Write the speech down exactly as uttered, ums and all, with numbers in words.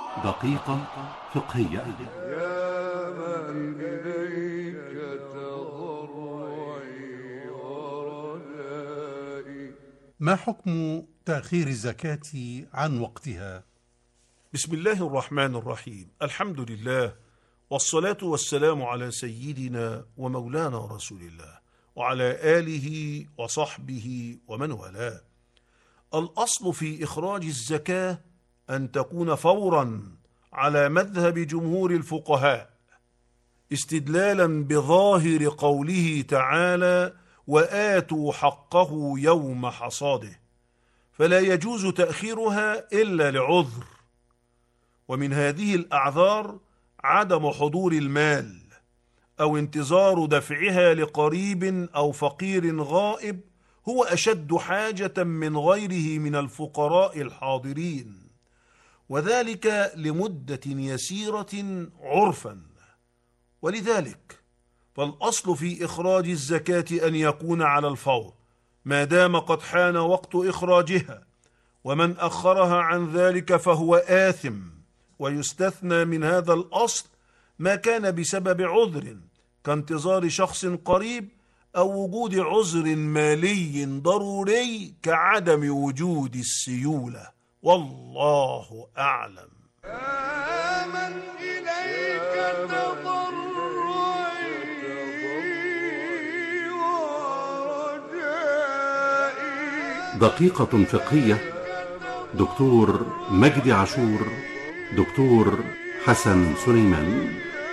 دقيقة فقهية. يا من إليك تضرعي ورجائي. ما حكم تأخير الزكاة عن وقتها؟ بسم الله الرحمن الرحيم. الحمد لله، والصلاة والسلام على سيدنا ومولانا رسول الله وعلى آله وصحبه ومن والاه. الأصل في إخراج الزكاة أن تكون فورا على مذهب جمهور الفقهاء، استدلالا بظاهر قوله تعالى: وآتوا حقه يوم حصاده، فلا يجوز تأخيرها إلا لعذر، ومن هذه الأعذار عدم حضور المال أو انتظار دفعها لقريب أو فقير غائب هو أشد حاجة من غيره من الفقراء الحاضرين، وذلك لمدة يسيرة عرفا. ولذلك فالأصل في إخراج الزكاة أن يكون على الفور ما دام قد حان وقت إخراجها، ومن أخرها عن ذلك فهو آثم. ويستثنى من هذا الأصل ما كان بسبب عذر كانتظار شخص قريب أو وجود عذر مالي ضروري كعدم وجود السيولة، والله أعلم. يا من إليك تضرعي ورجائي. دقيقة فقهية. دكتور مجدي عاشور، دكتور حسن سليمان.